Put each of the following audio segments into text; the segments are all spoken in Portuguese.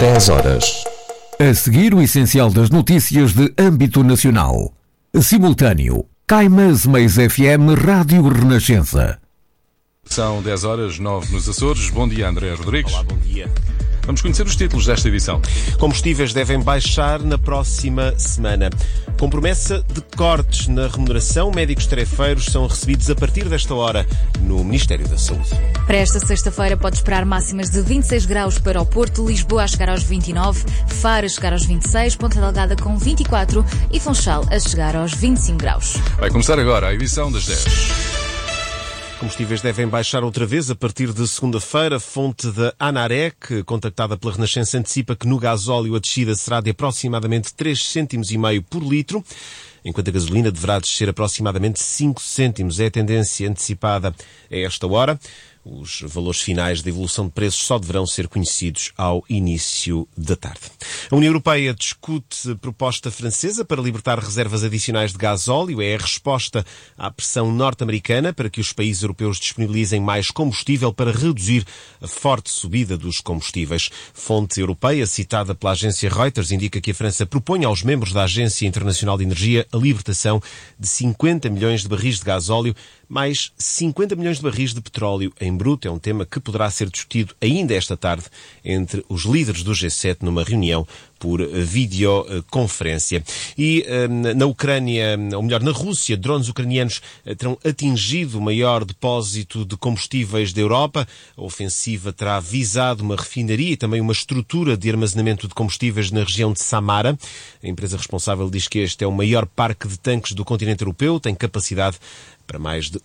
10 horas. A seguir, o essencial das notícias de âmbito nacional. Simultâneo. Caimas Mais FM Rádio Renascença. São 10 horas, 9 nos Açores. Bom dia, André Rodrigues. Olá, bom dia. Vamos conhecer os títulos desta edição. Combustíveis devem baixar na próxima semana. Com promessa de cortes na remuneração, médicos tarefeiros são recebidos a partir desta hora no Ministério da Saúde. Para esta sexta-feira pode esperar máximas de 26 graus para o Porto, Lisboa a chegar aos 29, Faro a chegar aos 26, Ponta Delgada com 24 e Funchal a chegar aos 25 graus. Vai começar agora a edição das 10. Combustíveis devem baixar outra vez a partir de segunda-feira. Fonte da ANAREC, contactada pela Renascença, antecipa que no gasóleo a descida será de aproximadamente 3,5 cêntimos por litro, enquanto a gasolina deverá descer aproximadamente 5 cêntimos. É a tendência antecipada a esta hora. Os valores finais da evolução de preços só deverão ser conhecidos ao início da tarde. A União Europeia discute proposta francesa para libertar reservas adicionais de gasóleo. É a resposta à pressão norte-americana para que os países europeus disponibilizem mais combustível para reduzir a forte subida dos combustíveis. Fonte europeia, citada pela agência Reuters, indica que a França propõe aos membros da Agência Internacional de Energia a libertação de 50 milhões de barris de gasóleo, mais 50 milhões de barris de petróleo em bruto. É um tema que poderá ser discutido ainda esta tarde entre os líderes do G7 numa reunião por videoconferência. E na Ucrânia, ou melhor, na Rússia, drones ucranianos terão atingido o maior depósito de combustíveis da Europa. A ofensiva terá visado uma refinaria e também uma estrutura de armazenamento de combustíveis na região de Samara. A empresa responsável diz que este é o maior parque de tanques do continente europeu, tem capacidade para mais de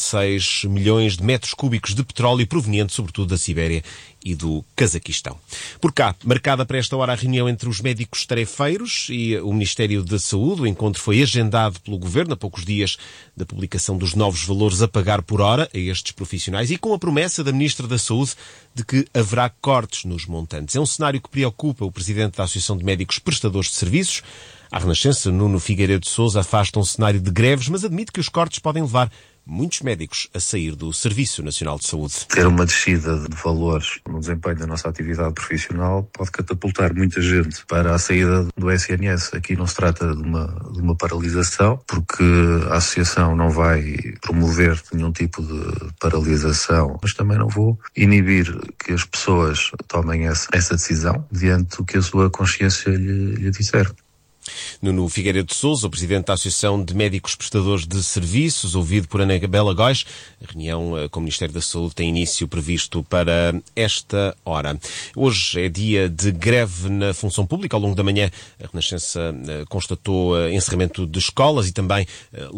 1,6 milhões de metros cúbicos de petróleo proveniente sobretudo da Sibéria e do Cazaquistão. Por cá, marcada para esta hora a reunião entre os médicos tarefeiros e o Ministério da Saúde. O encontro foi agendado pelo Governo a poucos dias da publicação dos novos valores a pagar por hora a estes profissionais e com a promessa da Ministra da Saúde de que haverá cortes nos montantes. É um cenário que preocupa o Presidente da Associação de Médicos Prestadores de Serviços. A Renascença, Nuno Figueiredo de Sousa, afasta um cenário de greves, mas admite que os cortes podem levar muitos médicos a sair do Serviço Nacional de Saúde. Ter uma descida de valores no desempenho da nossa atividade profissional pode catapultar muita gente para a saída do SNS. Aqui não se trata de uma paralisação, porque a Associação não vai promover nenhum tipo de paralisação, mas também não vou inibir que as pessoas tomem essa decisão diante do que a sua consciência lhe disser. Nuno Figueiredo de Sousa, o Presidente da Associação de Médicos Prestadores de Serviços, ouvido por Anabela Góis. A reunião com o Ministério da Saúde tem início previsto para esta hora. Hoje é dia de greve na função pública. Ao longo da manhã, a Renascença constatou encerramento de escolas e também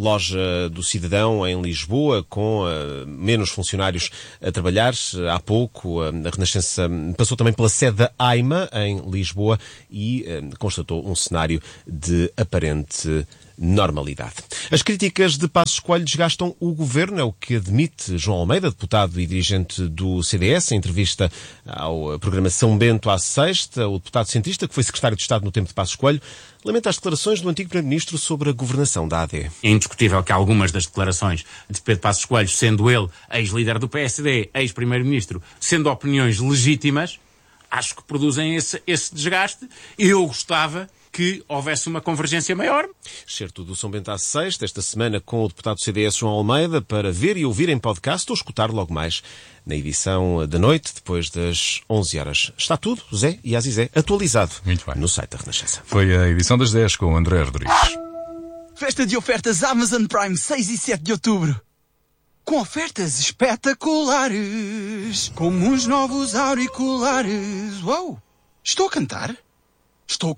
Loja do Cidadão em Lisboa, com menos funcionários a trabalhar. Há pouco, a Renascença passou também pela sede da AIMA, em Lisboa, e constatou um cenário de aparente normalidade. As críticas de Passos Coelho desgastam o governo, é o que admite João Almeida, deputado e dirigente do CDS, em entrevista ao programa São Bento à Sexta. O deputado centrista, que foi secretário de Estado no tempo de Passos Coelho, lamenta as declarações do antigo primeiro-ministro sobre a governação da AD. É indiscutível que algumas das declarações de Pedro Passos Coelho, sendo ele ex-líder do PSD, ex-primeiro-ministro, sendo opiniões legítimas, acho que produzem esse desgaste. Eu gostava que houvesse uma convergência maior. Certo do São Bento à Sexta, esta semana com o deputado do CDS João Almeida, para ver e ouvir em podcast ou escutar logo mais na edição da noite, depois das 11 horas. Está tudo, Zé e Azizé, atualizado no site da Renascença. Foi a edição das 10 com o André Rodrigues. Festa de ofertas Amazon Prime 6 e 7 de outubro. Com ofertas espetaculares, como uns novos auriculares. Uau! Estou a cantar? Estou